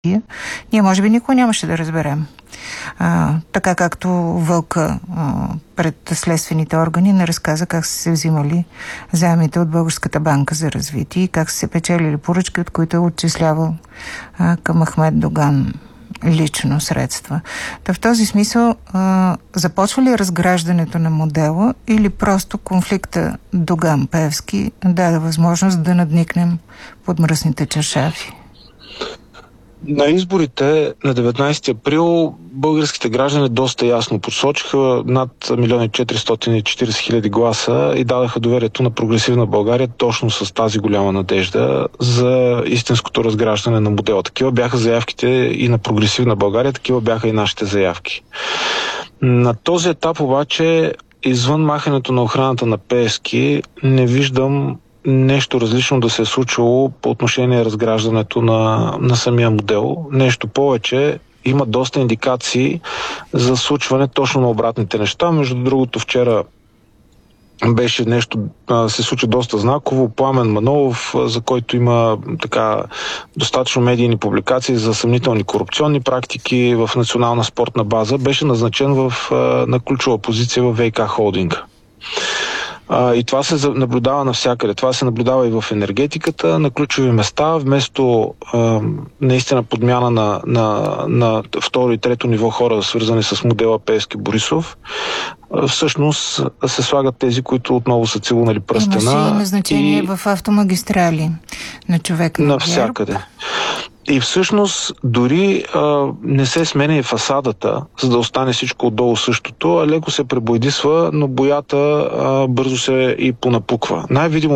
ние може би никога нямаше да разберем. Така както Вълка пред следствените органи не разказа как са се взимали заемите от Българската банка за развитие и как са се печелили поръчки, от които е отчислявал към Ахмед Доган лично средства. Та в този смисъл започва ли разграждането на модела или просто конфликта Доган-Пеевски даде възможност да надникнем под мръсните чаршафи? На изборите на 19 април българските граждани доста ясно посочиха над 1 440 000 гласа и дадаха доверието на Прогресивна България точно с тази голяма надежда за истинското разграждане на модела. Такива бяха заявките и на Прогресивна България, такива бяха и нашите заявки. На този етап обаче, извън махането на охраната на Пеевски, не виждам нещо различно да се е случило по отношение разграждането на самия модел. Нещо повече, има доста индикации за случване точно на обратните неща. Между другото, вчера беше нещо, се случи доста знаково. Пламен Манолов, за който има достатъчно медийни публикации за съмнителни корупционни практики в Национална спортна база, беше назначен на ключова позиция в ВиК холдинга. И това се наблюдава навсякъде. Това се наблюдава и в енергетиката, на ключови места, вместо наистина подмяна на второ и трето ниво хора, свързани с модела Пеевски-Борисов. Всъщност се слагат тези, които отново са целунали пръстена. Имаше и назначение в автомагистрали на човек на навсякъде. И всъщност дори не се сменя и фасадата, за да остане всичко отдолу същото, а леко се пребойдисва, но боята бързо се и понапуква. Най-видимо